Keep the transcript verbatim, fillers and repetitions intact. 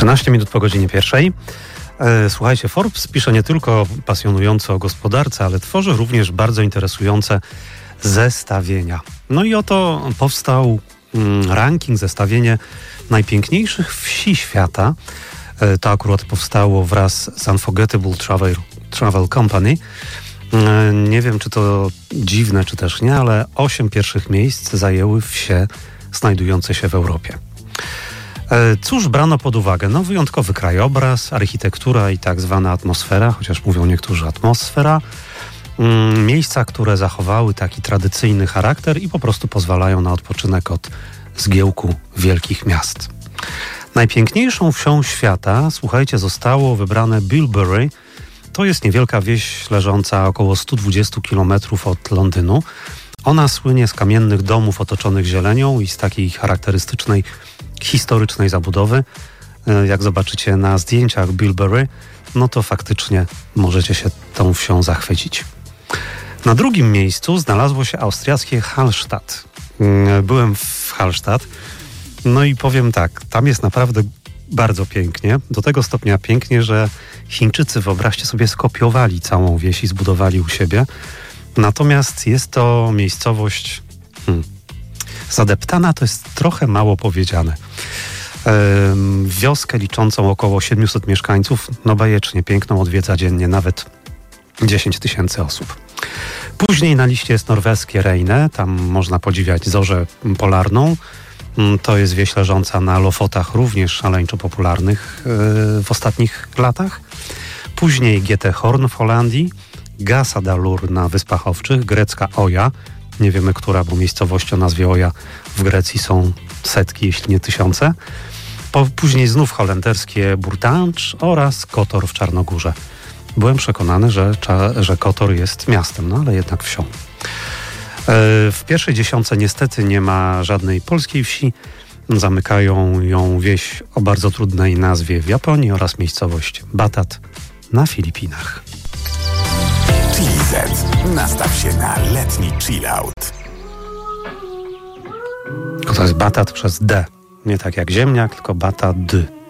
trzynaście minut po godzinie pierwszej. Słuchajcie, Forbes pisze nie tylko pasjonująco o gospodarce, ale tworzy również bardzo interesujące zestawienia. No i oto powstał ranking, zestawienie najpiękniejszych wsi świata. To akurat powstało wraz z Unforgettable Travel, Travel Company. Nie wiem, czy to dziwne, czy też nie, ale osiem pierwszych miejsc zajęły wsie znajdujące się w Europie. Cóż brano pod uwagę? No wyjątkowy krajobraz, architektura i tak zwana atmosfera, chociaż mówią niektórzy atmosfera. Miejsca, które zachowały taki tradycyjny charakter i po prostu pozwalają na odpoczynek od zgiełku wielkich miast. Najpiękniejszą wsią świata, słuchajcie, zostało wybrane Bilberry. To jest niewielka wieś leżąca około sto dwadzieścia kilometrów od Londynu. Ona słynie z kamiennych domów otoczonych zielenią i z takiej charakterystycznej, historycznej zabudowy. Jak zobaczycie na zdjęciach Bilberry, no to faktycznie możecie się tą wsią zachwycić. Na drugim miejscu znalazło się austriackie Hallstatt. Byłem w Hallstatt, no i powiem tak, tam jest naprawdę bardzo pięknie. Do tego stopnia pięknie, że Chińczycy, wyobraźcie sobie, skopiowali całą wieś i zbudowali u siebie. Natomiast jest to miejscowość hmm, zadeptana, to jest trochę mało powiedziane. Ym, wioskę liczącą około siedmiuset mieszkańców, no bajecznie piękną, odwiedza dziennie nawet dziesięć tysięcy osób. Później na liście jest norweskie Reine, tam można podziwiać zorzę polarną. To jest wieś leżąca na Lofotach, również szaleńczo popularnych yy, w ostatnich latach. Później G T Horn w Holandii, Gasadalur na Wyspach Owczych, grecka Oja. Nie wiemy, która, bo miejscowości o nazwie Oja w Grecji są setki, jeśli nie tysiące. Po, później znów holenderskie Burtange oraz Kotor w Czarnogórze. Byłem przekonany, że, że Kotor jest miastem, no ale jednak wsią. W pierwszej dziesiątce niestety nie ma żadnej polskiej wsi. Zamykają ją wieś o bardzo trudnej nazwie w Japonii oraz miejscowość Batat na Filipinach. Chili Z. Nastaw się na letni chillout. To jest Batat przez D. Nie tak jak ziemniak, tylko Batat D.